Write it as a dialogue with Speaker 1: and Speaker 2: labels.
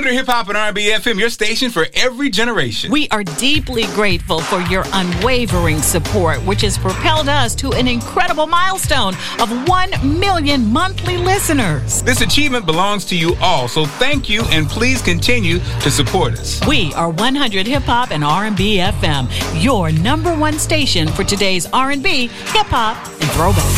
Speaker 1: 100 Hip Hop and R&B FM, your station for every generation.
Speaker 2: We are deeply grateful for your unwavering support, which has propelled us to an incredible milestone of 1 million monthly listeners.
Speaker 1: This achievement belongs to you all, so thank you and please continue to support us.
Speaker 2: We are 100 Hip Hop and R&B FM, your number one station for today's R&B, hip hop, and throwback.